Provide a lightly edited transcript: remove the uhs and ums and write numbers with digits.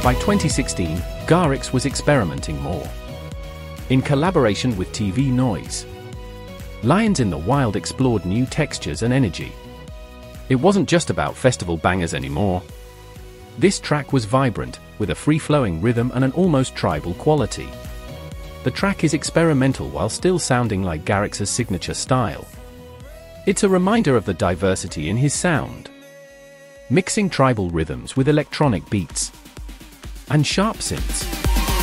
By 2016, Garrix was experimenting more. In collaboration with TV Noise, Lions in the Wild explored new textures and energy. It wasn't just about festival bangers anymore. This track was vibrant, with a free-flowing rhythm and an almost tribal quality. The track is experimental while still sounding like Garrix's signature style. It's a reminder of the diversity in his sound, mixing tribal rhythms with electronic beats and sharp synths.